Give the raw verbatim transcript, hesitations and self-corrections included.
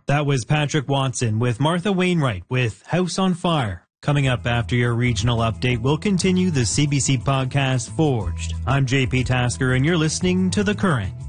That was Patrick Watson with Martha Wainwright with House on Fire. Coming up after your regional update, we'll continue the C B C podcast Forged. I'm J P Tasker, and you're listening to The Current.